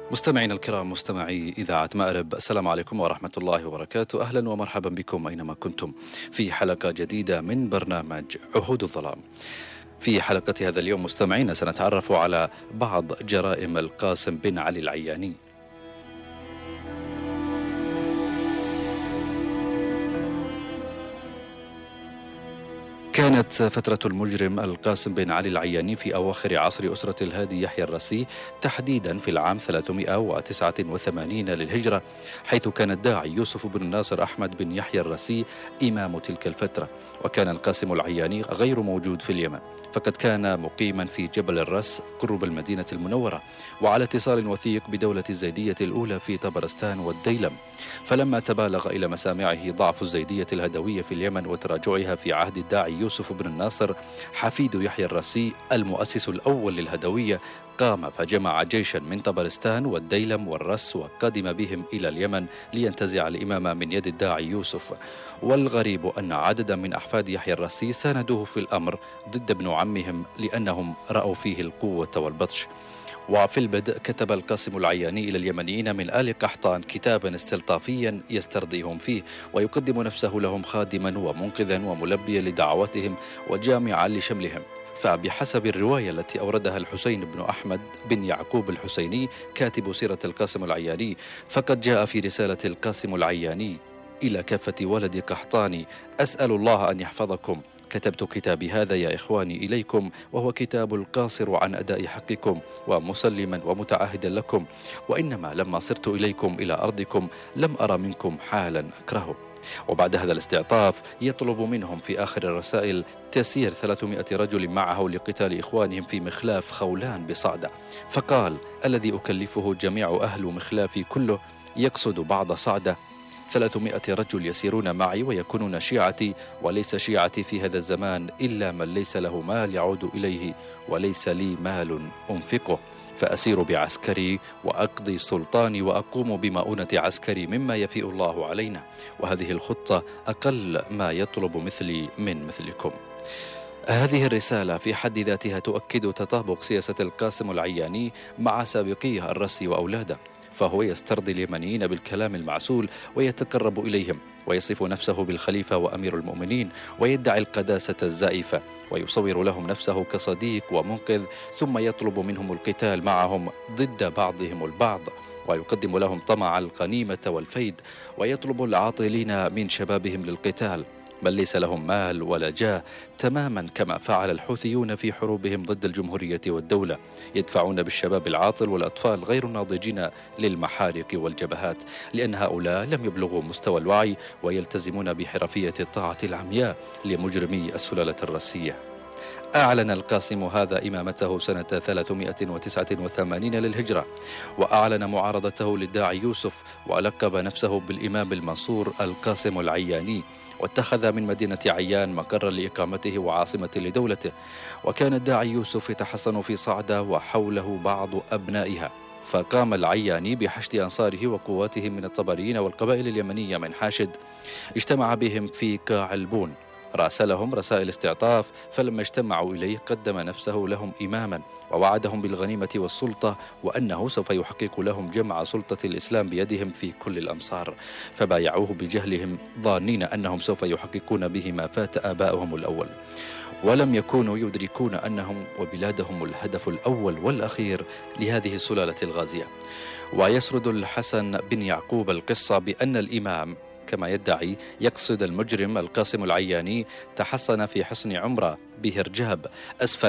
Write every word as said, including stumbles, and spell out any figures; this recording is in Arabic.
مستمعينا الكرام، مستمعي إذاعة مأرب، السلام عليكم ورحمة الله وبركاته. أهلا ومرحبا بكم أينما كنتم في حلقة جديدة من برنامج عهود الظلام. في حلقة هذا اليوم مستمعينا سنتعرف على بعض جرائم القاسم بن علي العياني. كانت فترة المجرم القاسم بن علي العياني في أواخر عصر أسرة الهادي يحيى الرسي، تحديدا في العام ثلاثمائة وتسعة وثمانين للهجرة، حيث كان الداعي يوسف بن الناصر أحمد بن يحيى الرسي إمام تلك الفترة. وكان القاسم العياني غير موجود في اليمن، فقد كان مقيما في جبل الرس قرب المدينة المنورة، وعلى اتصال وثيق بدولة الزيدية الأولى في طبرستان والديلم. فلما تبالغ إلى مسامعه ضعف الزيدية الهدوية في اليمن وتراجعها في عهد الداعي يوسف بن الناصر حفيد يحيى الرسي المؤسس الأول للهدوية، قام فجمع جيشا من طبرستان والديلم والرس وقدم بهم إلى اليمن لينتزع الإمامة من يد الداعي يوسف. والغريب أن عددا من أحفاد يحيى الرسي ساندوه في الأمر ضد ابن عمهم لأنهم رأوا فيه القوة والبطش. وفي البدء كتب القاسم العياني إلى اليمنيين من آل قحطان كتابا استلطافيا يسترضيهم فيه، ويقدم نفسه لهم خادما ومنقذا وملبيا لدعواتهم وجامعا لشملهم. فبحسب الرواية التي أوردها الحسين بن أحمد بن يعقوب الحسيني كاتب سيرة القاسم العياني، فقد جاء في رسالة القاسم العياني إلى كافة ولد قحطان: أسأل الله أن يحفظكم. كتبت كتابي هذا يا إخواني إليكم، وهو كتاب القاصر عن أداء حقكم ومسلما ومتعهدا لكم، وإنما لما صرت إليكم إلى أرضكم لم أرى منكم حالا أكرهه. وبعد هذا الاستعطاف يطلب منهم في آخر الرسائل تسيير ثلاثمائة رجل معه لقتال إخوانهم في مخلاف خولان بصعدة. فقال: الذي أكلفه جميع أهل مخلافي كله، يقصد بعض صعدة، ثلاثمائة رجل يسيرون معي ويكونون شيعتي، وليس شيعتي في هذا الزمان إلا من ليس له مال يعود إليه وليس لي مال أنفقه، فأسير بعسكري وأقضي سلطاني وأقوم بمؤونة عسكري مما يفيء الله علينا، وهذه الخطة أقل ما يطلب مثلي من مثلكم. هذه الرسالة في حد ذاتها تؤكد تطابق سياسة القاسم العياني مع سابقيه الرسي وأولاده، فهو يسترضي اليمنيين بالكلام المعسول ويتقرب إليهم، ويصف نفسه بالخليفة وأمير المؤمنين، ويدعي القداسة الزائفة، ويصور لهم نفسه كصديق ومنقذ، ثم يطلب منهم القتال معهم ضد بعضهم البعض، ويقدم لهم طمع الغنيمة والفيد، ويطلب العاطلين من شبابهم للقتال بل ليس لهم مال ولا جاه، تماما كما فعل الحوثيون في حروبهم ضد الجمهورية والدولة، يدفعون بالشباب العاطل والأطفال غير الناضجين للمحارق والجبهات، لأن هؤلاء لم يبلغوا مستوى الوعي ويلتزمون بحرفية الطاعة العمياء لمجرمي السلالة الرسية. أعلن القاسم هذا إمامته سنة ثلاثمائة وتسعة وثمانين للهجرة، وأعلن معارضته للداعي يوسف، ولقب نفسه بالإمام المنصور القاسم العياني، واتخذ من مدينة عيان مقرا لإقامته وعاصمة لدولته. وكان الداعي يوسف يتحصن في صعدة وحوله بعض أبنائها، فقام العياني بحشد أنصاره وقواتهم من الطبريين والقبائل اليمنية من حاشد، اجتمع بهم في قاع البون، راسلهم رسائل استعطاف، فلما اجتمعوا إليه قدم نفسه لهم إماما، ووعدهم بالغنيمة والسلطة، وأنه سوف يحقق لهم جمع سلطة الإسلام بيدهم في كل الأمصار، فبايعوه بجهلهم ظانين أنهم سوف يحققون به ما فات آبائهم الأول، ولم يكونوا يدركون أنهم وبلادهم الهدف الأول والأخير لهذه السلالة الغازية. ويسرد الحسن بن يعقوب القصة بأن الإمام كما يدعي يقصد المجرم القاسم العياني تحصن في حصن عمرة بهرجاب أسفل